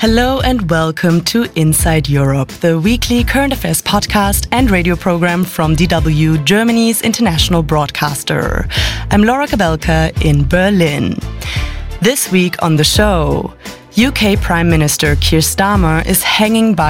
Hello and welcome to Inside Europe, the weekly current affairs podcast and radio program from DW, Germany's international broadcaster. I'm Laura Kabelka in Berlin. This week on the show, UK Prime Minister Keir Starmer is hanging by